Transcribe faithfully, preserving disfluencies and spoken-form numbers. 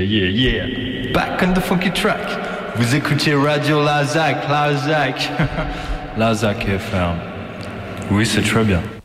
yeah, yeah. Back on the funky track. Vous écoutez Radio Lazac, Lazac. Lazac F M. Oui, c'est très bien.